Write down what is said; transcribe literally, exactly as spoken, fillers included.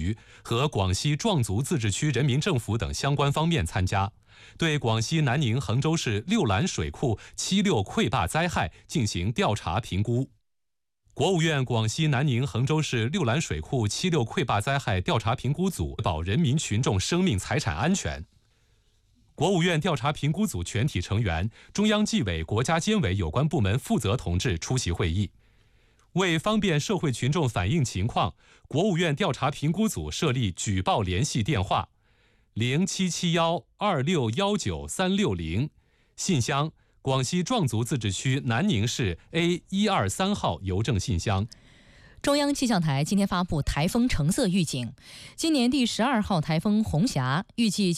局和广西壮族自治区人民政府等相关方面参加，对广西南宁衡州市六兰水库七六溃坝灾害进行调查评估。国务院广西南宁衡州市六兰水库七六溃坝灾害调查评估组保人民群众生命财产安全。国务院调查评估组全体成员、中央纪委国家监委有关部门负责同志出席会议。为方便社会群众反映情况，国务院调查评估组设立举报联系电话零七七幺二六幺九三六零，信箱广西壮族自治区南宁市 A 一二三号邮政信箱。 中央气象台今天发布台风橙色预警，今年第十二号台风红霞预计将